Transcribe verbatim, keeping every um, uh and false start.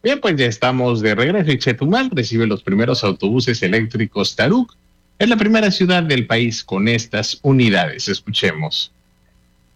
Bien, pues ya estamos de regreso y Chetumal recibe los primeros autobuses eléctricos Taruk. Es la primera ciudad del país con estas unidades. Escuchemos.